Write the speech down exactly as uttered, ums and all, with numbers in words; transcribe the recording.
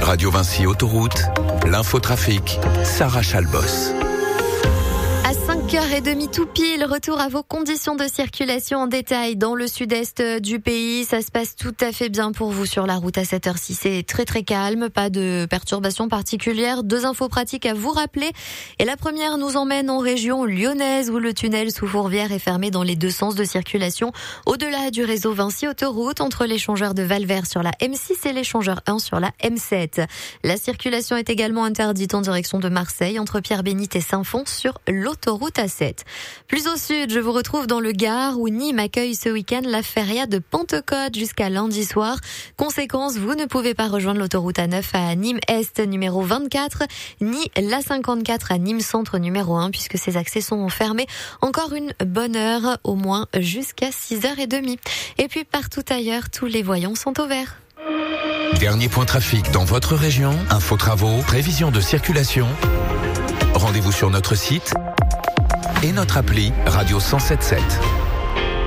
Radio Vinci Autoroute, l'infotrafic, Sarah Chalbos. À cinq heures trente tout pile, retour à vos conditions de circulation en détail dans le sud-est du pays. Ça se passe tout à fait bien pour vous sur la route à cette heure-ci. C'est très très calme, pas de perturbations particulières. Deux infos pratiques à vous rappeler. Et la première nous emmène en région lyonnaise où le tunnel sous Fourvière est fermé dans les deux sens de circulation. Au-delà du réseau Vinci Autoroute, entre l'échangeur de Valvert sur la M six et l'échangeur un sur la M sept. La circulation est également interdite en direction de Marseille, entre Pierre-Bénite et Saint-Fond sur l'autoroute A sept. Plus au sud, je vous retrouve dans le Gard où Nîmes accueille ce week-end la feria de Pentecôte jusqu'à lundi soir. Conséquence, vous ne pouvez pas rejoindre l'autoroute A neuf à Nîmes Est numéro vingt-quatre, ni l'A cinquante-quatre à Nîmes Centre numéro un, puisque ces accès sont fermés encore une bonne heure, au moins jusqu'à six heures trente. Et puis partout ailleurs, tous les voyants sont au vert. Dernier point trafic dans votre région, info travaux, prévision de circulation. Rendez-vous sur notre site et notre appli Radio cent sept sept.